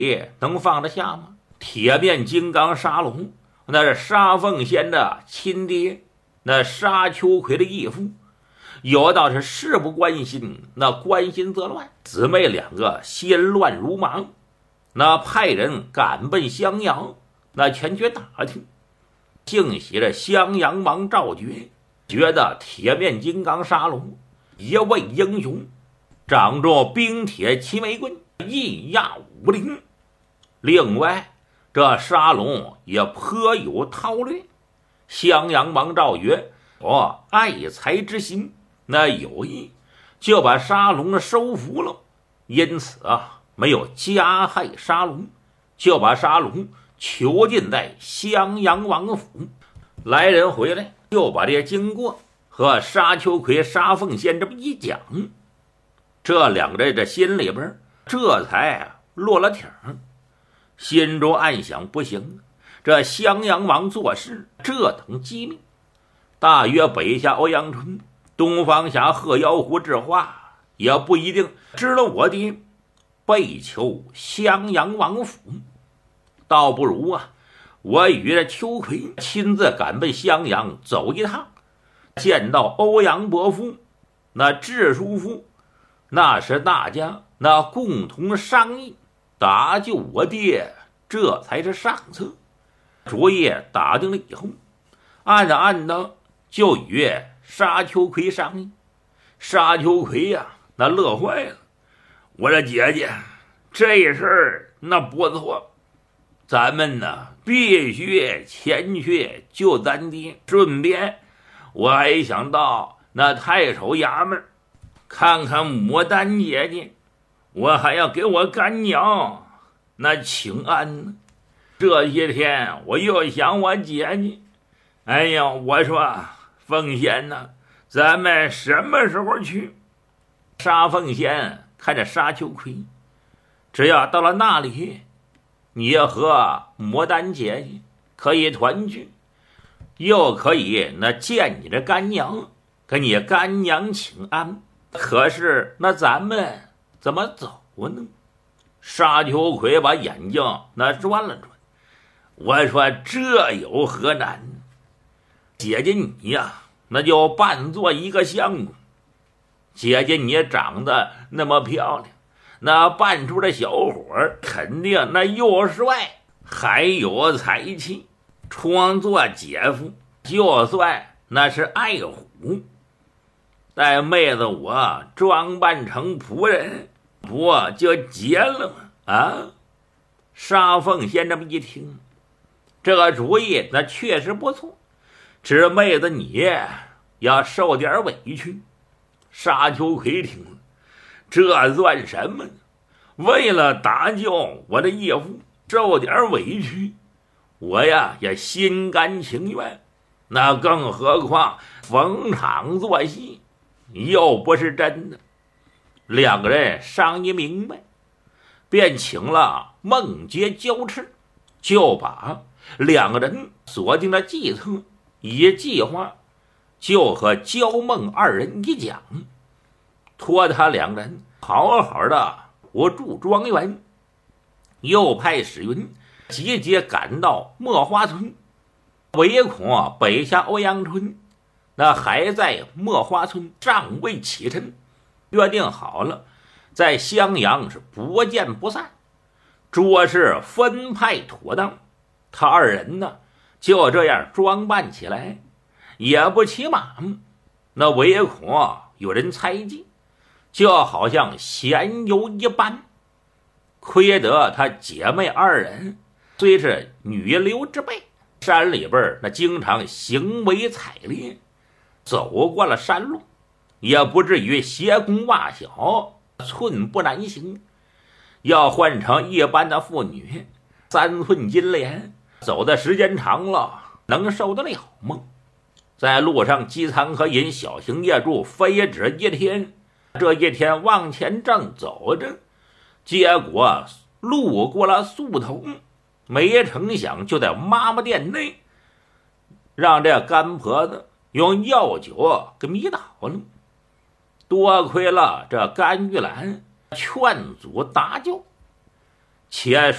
也能放得下吗？铁面金刚沙龙，那是沙凤仙的亲爹，那沙秋葵的义父。有道是事不关心，那关心则乱。姊妹两个心乱如麻，那派人赶奔襄阳，那前去打听。幸喜着襄阳王赵觉觉得铁面金刚沙龙一位英雄，掌中冰铁齐眉棍，义压武林。另外这沙龙也颇有韬略，襄阳王赵觉爱才之心，那有意就把沙龙收服了，因此没有加害沙龙，就把沙龙囚禁在襄阳王府。来人回来就把这些经过和沙秋葵、沙凤仙这么一讲，这两个人这心里边这才落了挺儿，心中暗想不行，这襄阳王做事这等机密，大约北下欧阳春，东方侠鹤妖狐之话，也不一定知道我爹被囚襄阳王府，倒不如我与这秋葵亲自赶奔襄阳走一趟，见到欧阳伯父那智叔父，那是大家那共同商议搭救我爹，这才是上策。主意打定了以后，暗的就与沙秋葵商议。沙秋葵那乐坏了，我说姐姐，这事儿那不错，咱们呢必须前去救咱爹，顺便我还想到那太守衙门看看牡丹姐姐，我还要给我干娘那请安呢。这些天我又想我姐姐，哎呀，我说凤仙呢，咱们什么时候去？沙凤仙看着沙秋葵，只要到了那里，你和牡丹姐姐可以团聚，又可以那见你的干娘，跟你干娘请安。可是那咱们怎么走呢？沙秋葵把眼睛那转了转，我说这有何难？姐姐你那就扮作一个相公，姐姐你长得那么漂亮，那扮出的小伙肯定那又帅还有才气，装作姐夫，就算那是爱虎，带妹子我装扮成仆人，不就结了吗？沙凤仙这么一听，这个主意那确实不错，只妹子你要受点委屈。沙秋葵听了，这算什么呢？为了搭救我的义父受点委屈，我也心甘情愿，那更何况逢场作戏，又不是真的。两个人商议明白，便请了孟杰交翅，就把两个人锁定了计策，以计划就和焦孟二人一讲，托他两人好好的我住庄园，又派史云集结赶到墨花村，唯恐北下欧阳春那还在墨花村尚未启程，约定好了在襄阳是不见不散，诸事分派妥当。他二人呢就这样装扮起来，也不骑马，那唯恐有人猜忌，就好像闲游一般。亏得他姐妹二人虽是女流之辈，山里边那经常行为采猎，走过了山路，也不至于斜弓袜小，寸步难行。要换成一般的妇女，3寸金莲，走的时间长了能受得了吗？在路上饥餐和饮，小行夜住，非止一天。这一天往前正走着，结果路过了宿头，没成想就在妈妈店内让这干婆子用药酒给迷倒了。多亏了这甘玉兰劝阻搭救， 且说